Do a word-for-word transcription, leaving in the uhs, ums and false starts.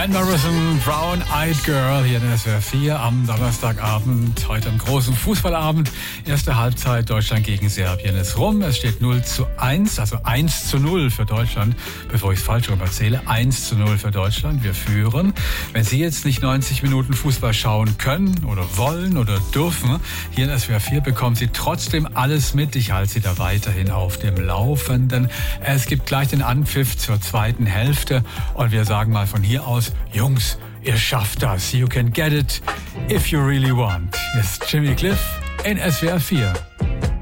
Van Morrison, Brown Eyed Girl hier in S W R vier am Donnerstagabend, heute am großen Fußballabend. Erste Halbzeit Deutschland gegen Serbien ist rum. Es steht null zu eins, also eins zu null für Deutschland. Bevor ich es falsch rum erzähle, eins zu null für Deutschland. Wir führen. Wenn Sie jetzt nicht neunzig Minuten Fußball schauen können oder wollen oder dürfen, hier in S W R vier bekommen Sie trotzdem alles mit. Ich halte Sie da weiterhin auf dem Laufenden. Es gibt gleich den Anpfiff zur zweiten Hälfte und wir sagen mal von hier aus, Jungs, ihr schafft das. You can get it if you really want. Hier ist Jimmy Cliff in S W R vier.